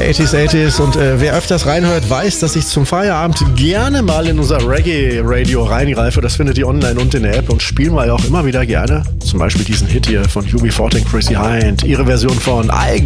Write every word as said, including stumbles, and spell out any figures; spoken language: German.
achtziger, achtziger und äh, wer öfters reinhört, weiß, dass ich zum Feierabend gerne mal in unser Reggae-Radio reingreife. Das findet ihr online und in der App und spielen wir ja auch immer wieder gerne. Zum Beispiel diesen Hit hier von U B forty und Chrissy Hind, ihre Version von I